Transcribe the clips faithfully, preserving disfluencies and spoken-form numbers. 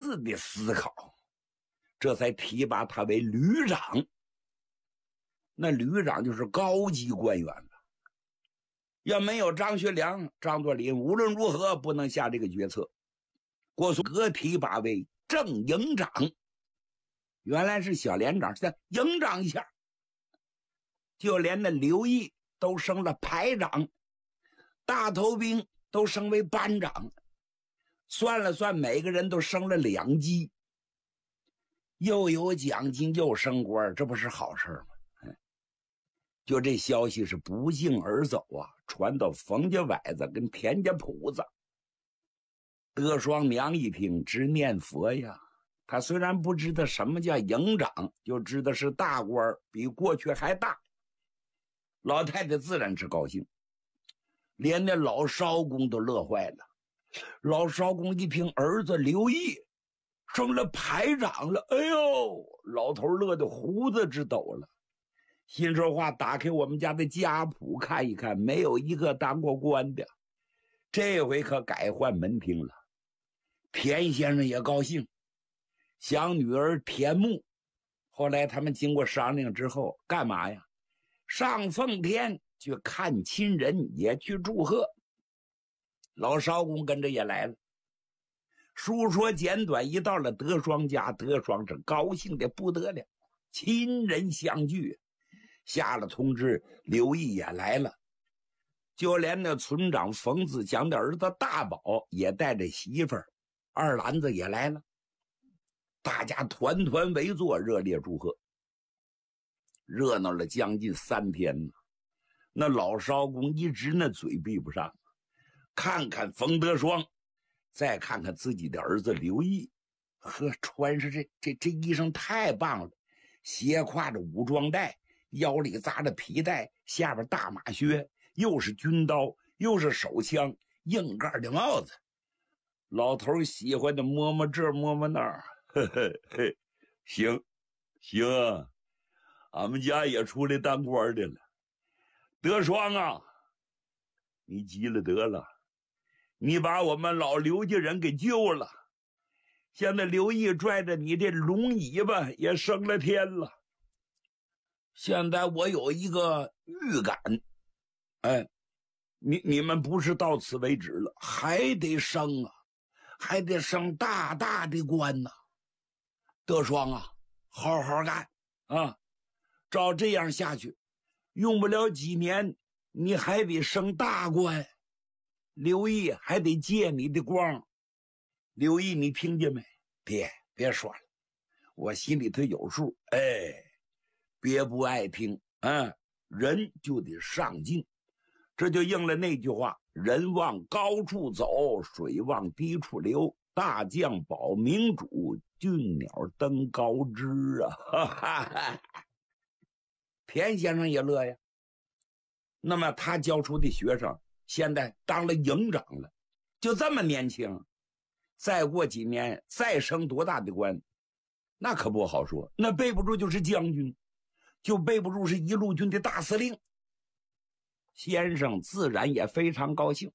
次的思考，这才提拔他为旅长。那旅长就是高级官员了。要没有张学良、张作霖，无论如何不能下这个决策。郭松阁提拔为正营长，原来是小连长，现在营长一下，就连那刘毅都升了排长，大头兵都升为班长，算了算，每个人都升了两级，又有奖金又升官，这不是好事吗？就这消息是不胫而走啊，传到冯家崴子跟田家铺子。德双娘一听，直念佛呀。他虽然不知道什么叫营长，就知道是大官，比过去还大。老太太自然是高兴，连那老艄公都乐坏了。老艄公一听儿子刘毅升了排长了，哎呦，老头乐得胡子直抖了。心说话，打开我们家的家谱看一看，没有一个当过官的，这回可改换门庭了。田先生也高兴，想女儿田木。后来他们经过商量之后，干嘛呀？上奉天去看亲人，也去祝贺。老艄公跟着也来了。书说简短，一到了德双家，德双是高兴的不得了，亲人相聚。下了通知，刘毅也来了，就连那村长冯子强的儿子大宝也带着媳妇儿二兰子也来了，大家团团围坐，热烈祝贺，热闹了将近三天呢。那老艄公一直那嘴闭不上，看看冯德双，再看看自己的儿子刘毅，呵，穿上这这这衣裳太棒了，斜挎着武装带，腰里扎着皮带，下边大马靴，又是军刀，又是手枪，硬盖的帽子。老头喜欢的摸摸这摸摸那儿，嘿嘿嘿，行行啊，俺们家也出来当官的了。德双啊，你急了得了，你把我们老刘家人给救了，现在刘毅拽着你这龙尾巴也升了天了。现在我有一个预感，哎，你你们不是到此为止了，还得升啊，还得升大大的官呢。德双啊，好好干啊，照这样下去，用不了几年，你还得升大官。刘毅还得借你的光。刘毅，你听见没？别别说了，我心里头有数。哎。别不爱听啊！人就得上进，这就应了那句话：人往高处走，水往低处流。大将保明主，俊鸟登高枝啊！哈哈哈。田先生也乐呀。那么他教出的学生现在当了营长了，就这么年轻，再过几年再升多大的官，那可不好说，那背不住就是将军，就背不住是一路军的大司令。先生自然也非常高兴。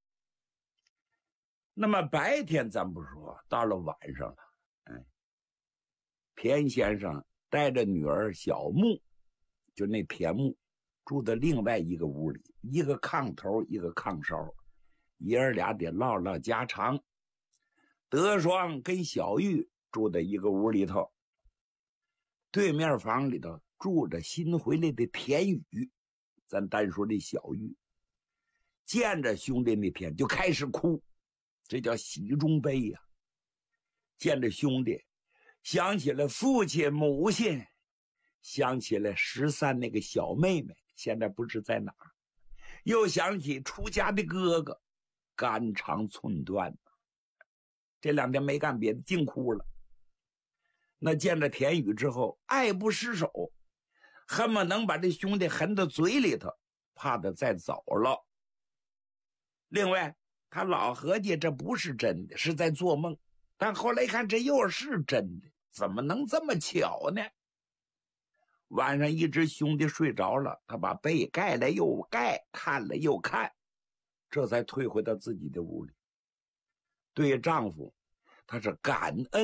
那么白天咱不说，到了晚上了，哎，田先生带着女儿小木，就那田木，住在另外一个屋里，一个炕头一个炕梢，爷儿俩得唠唠家常。德双跟小玉住在一个屋里头，对面房里头住着新回来的田宇。咱单说这小玉，见着兄弟那天就开始哭，这叫喜中悲呀、啊。见着兄弟，想起了父亲母亲，想起了十三那个小妹妹，现在不知在哪儿，又想起出家的哥哥，肝肠寸断。这两天没干别的，净哭了。那见着田宇之后，爱不释手，恨不能把这兄弟含到嘴里头，怕他再走了。另外他老合计这不是真的，是在做梦，但后来一看这又是真的，怎么能这么巧呢？晚上一直兄弟睡着了，他把被盖了又盖，看了又看，这才退回到自己的屋里。对丈夫他是感恩